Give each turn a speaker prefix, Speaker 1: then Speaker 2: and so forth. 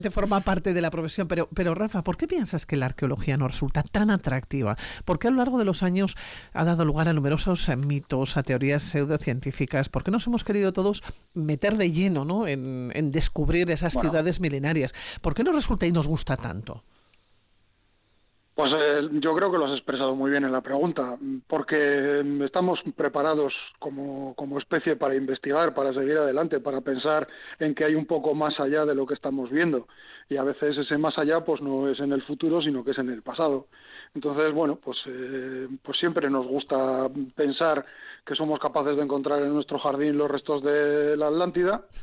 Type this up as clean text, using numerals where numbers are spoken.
Speaker 1: forma parte de la profesión, pero Rafa, ¿por qué piensas que la arqueología no resulta tan atractiva? Porque a lo largo de los años ha dado lugar a numerosos mitos, a teorías pseudocientíficas. ¿Por qué nos hemos querido todos meter de lleno, ¿no?, en descubrir esas
Speaker 2: Bueno,
Speaker 1: ciudades milenarias? ¿Por qué nos resulta y nos gusta tanto?
Speaker 2: pues yo creo que lo has expresado muy bien en la pregunta, porque estamos preparados como especie para investigar, para seguir adelante, para pensar en que hay un poco más allá de lo que estamos viendo. Y a veces ese más allá pues no es en el futuro, sino que es en el pasado. Entonces, bueno, pues siempre nos gusta pensar que somos capaces de encontrar en nuestro jardín los restos de la Atlántida